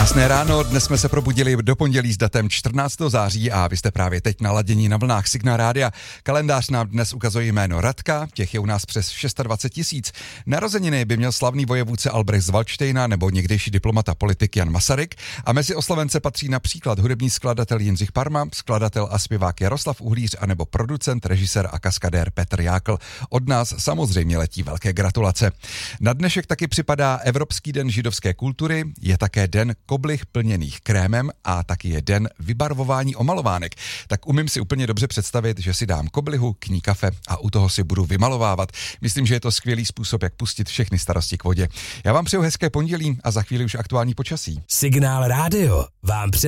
Krásné ráno, dnes jsme se probudili do pondělí s datem 14. září a vy jste právě teď naladění na vlnách Signál Rádia. Kalendář nám dnes ukazuje jméno Radka, těch je u nás přes 26 000. Narozeniny by měl slavný vojevůdce Albrecht z Valdštejna nebo někdejší diplomat a politik Jan Masaryk a mezi oslavence patří například hudební skladatel Jindřich Parma, skladatel a zpěvák Jaroslav Uhlíř a nebo producent, režisér a kaskadér Petr Jákl. Od nás samozřejmě letí velké gratulace. Na dnešek taky připadá Evropský den židovské kultury, je také den koblih plněných krémem a taky je den vybarvování omalovánek. Tak umím si úplně dobře představit, že si dám koblihu, k ní kafe a u toho si budu vymalovávat. Myslím, že je to skvělý způsob, jak pustit všechny starosti k vodě. Já vám přeju hezké pondělí a za chvíli už aktuální počasí. Signál Rádio vám